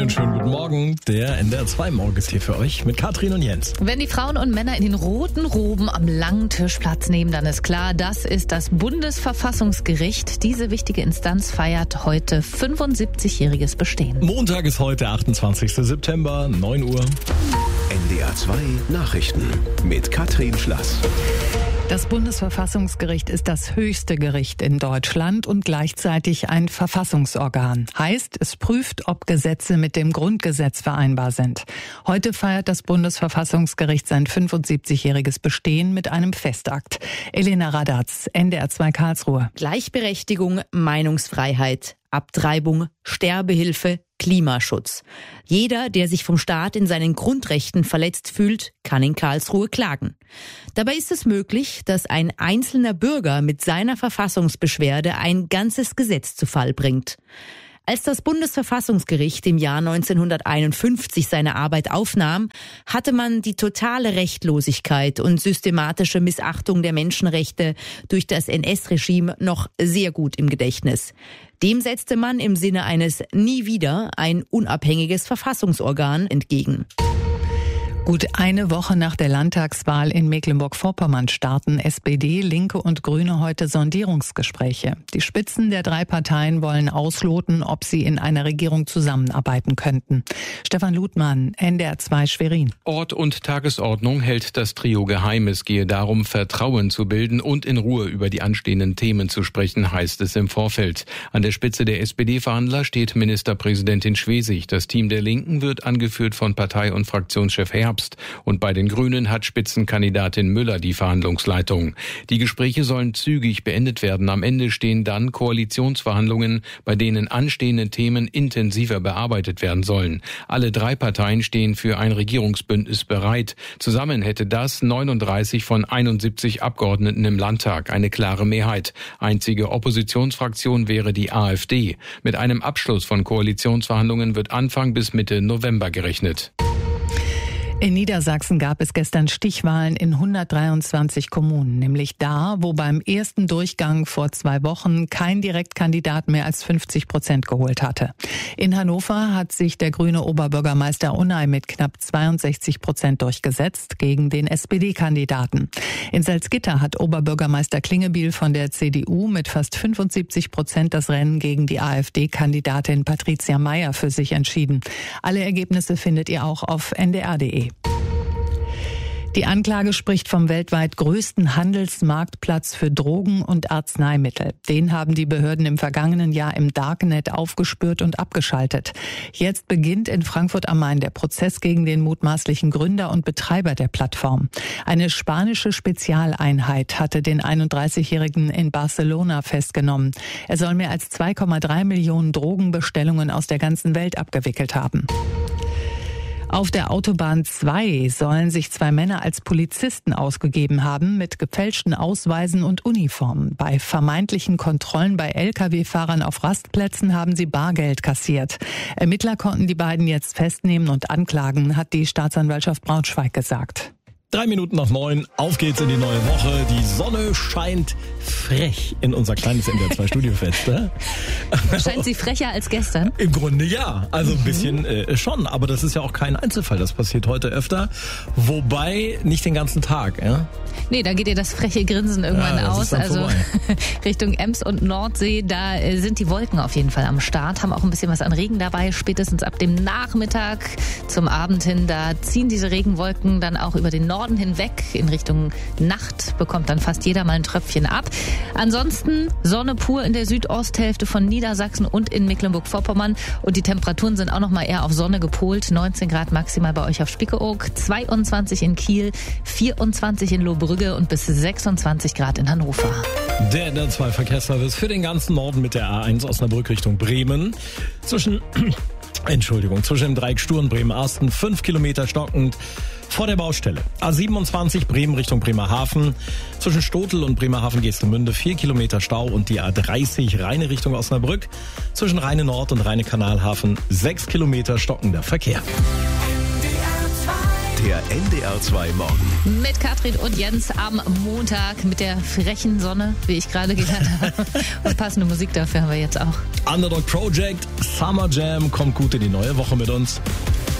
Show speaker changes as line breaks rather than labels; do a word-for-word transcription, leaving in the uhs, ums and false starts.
Einen schönen guten Morgen. Der N D R zwei Morgen ist hier für euch mit Katrin und Jens.
Wenn die Frauen und Männer in den roten Roben am langen Tisch Platz nehmen, dann ist klar, das ist das Bundesverfassungsgericht. Diese wichtige Instanz feiert heute fünfundsiebzigjähriges Bestehen.
Montag ist heute, achtundzwanzigster September, neun Uhr.
N D R zwei Nachrichten mit Katrin Schlass.
Das Bundesverfassungsgericht ist das höchste Gericht in Deutschland und gleichzeitig ein Verfassungsorgan. Heißt, es prüft, ob Gesetze mit dem Grundgesetz vereinbar sind. Heute feiert das Bundesverfassungsgericht sein fünfundsiebzigjähriges Bestehen mit einem Festakt. Elena Radatz, N D R zwei Karlsruhe.
Gleichberechtigung, Meinungsfreiheit, Abtreibung, Sterbehilfe, Klimaschutz. Jeder, der sich vom Staat in seinen Grundrechten verletzt fühlt, kann in Karlsruhe klagen. Dabei ist es möglich, dass ein einzelner Bürger mit seiner Verfassungsbeschwerde ein ganzes Gesetz zu Fall bringt. Als das Bundesverfassungsgericht im Jahr neunzehnhunderteinundfünfzig seine Arbeit aufnahm, hatte man die totale Rechtlosigkeit und systematische Missachtung der Menschenrechte durch das N S-Regime noch sehr gut im Gedächtnis. Dem setzte man im Sinne eines Nie wieder ein unabhängiges Verfassungsorgan entgegen.
Gut eine Woche nach der Landtagswahl in Mecklenburg-Vorpommern starten S P D, Linke und Grüne heute Sondierungsgespräche. Die Spitzen der drei Parteien wollen ausloten, ob sie in einer Regierung zusammenarbeiten könnten. Stefan Ludmann, N D R zwei Schwerin.
Ort und Tagesordnung hält das Trio geheim. Es gehe darum, Vertrauen zu bilden und in Ruhe über die anstehenden Themen zu sprechen, heißt es im Vorfeld. An der Spitze der S P D-Verhandler steht Ministerpräsidentin Schwesig. Das Team der Linken wird angeführt von Partei- und Fraktionschef Herbst. Und bei den Grünen hat Spitzenkandidatin Müller die Verhandlungsleitung. Die Gespräche sollen zügig beendet werden. Am Ende stehen dann Koalitionsverhandlungen, bei denen anstehende Themen intensiver bearbeitet werden sollen. Alle drei Parteien stehen für ein Regierungsbündnis bereit. Zusammen hätte das neununddreißig von einundsiebzig Abgeordneten im Landtag, eine klare Mehrheit. Einzige Oppositionsfraktion wäre die AfD. Mit einem Abschluss von Koalitionsverhandlungen wird Anfang bis Mitte November gerechnet.
In Niedersachsen gab es gestern Stichwahlen in hundertdreiundzwanzig Kommunen, nämlich da, wo beim ersten Durchgang vor zwei Wochen kein Direktkandidat mehr als fünfzig Prozent geholt hatte. In Hannover hat sich der grüne Oberbürgermeister Unai mit knapp zweiundsechzig Prozent durchgesetzt gegen den S P D-Kandidaten. In Salzgitter hat Oberbürgermeister Klingebiel von der C D U mit fast fünfundsiebzig Prozent das Rennen gegen die AfD-Kandidatin Patricia Mayer für sich entschieden. Alle Ergebnisse findet ihr auch auf N D R punkt de. Die Anklage spricht vom weltweit größten Handelsmarktplatz für Drogen und Arzneimittel. Den haben die Behörden im vergangenen Jahr im Darknet aufgespürt und abgeschaltet. Jetzt beginnt in Frankfurt am Main der Prozess gegen den mutmaßlichen Gründer und Betreiber der Plattform. Eine spanische Spezialeinheit hatte den einunddreißigjährigen in Barcelona festgenommen. Er soll mehr als zwei Komma drei Millionen Drogenbestellungen aus der ganzen Welt abgewickelt haben. Auf der Autobahn zwei sollen sich zwei Männer als Polizisten ausgegeben haben mit gefälschten Ausweisen und Uniformen. Bei vermeintlichen Kontrollen bei L K W-Fahrern auf Rastplätzen haben sie Bargeld kassiert. Ermittler konnten die beiden jetzt festnehmen und anklagen, hat die Staatsanwaltschaft Braunschweig gesagt.
Drei Minuten nach neun, auf geht's in die neue Woche. Die Sonne scheint frech in unser kleines N D R zwei Studiofenster.
Scheint sie frecher als gestern?
Im Grunde ja, also ein bisschen äh, schon, aber das ist ja auch kein Einzelfall, das passiert heute öfter, wobei nicht den ganzen Tag. Ja?
Nee, da geht ihr das freche Grinsen irgendwann
ja,
aus, also Richtung Ems und Nordsee, da sind die Wolken auf jeden Fall am Start, haben auch ein bisschen was an Regen dabei, spätestens ab dem Nachmittag zum Abend hin, da ziehen diese Regenwolken dann auch über den Norden hinweg, in Richtung Nacht bekommt dann fast jeder mal ein Tröpfchen ab. Ansonsten Sonne pur in der Südosthälfte von Niedersachsen und in Mecklenburg-Vorpommern und die Temperaturen sind auch noch mal eher auf Sonne gepolt. neunzehn Grad maximal bei euch auf Spiekeroog, zweiundzwanzig in Kiel, vierundzwanzig in Lohbrügge und bis sechsundzwanzig Grad in Hannover.
Der N D R zwei Verkehrsservice für den ganzen Norden mit der A eins Osnabrück Richtung Bremen. Zwischen Entschuldigung, zwischen dem Dreieck Stur und Bremen-Arsten, fünf Kilometer stockend vor der Baustelle. A siebenundzwanzig Bremen Richtung Bremerhaven, zwischen Stotel und Bremerhaven-Geestemünde, vier Kilometer Stau und die A dreißig Rheine Richtung Osnabrück, zwischen Rheine Nord und Rheine Kanalhafen, sechs Kilometer stockender Verkehr.
Der N D R zwei Morgen.
Mit Katrin und Jens am Montag mit der frechen Sonne, wie ich gerade gelernt habe. Und passende Musik dafür haben wir jetzt auch.
Underdog Project, Summer Jam, kommt gut in die neue Woche mit uns.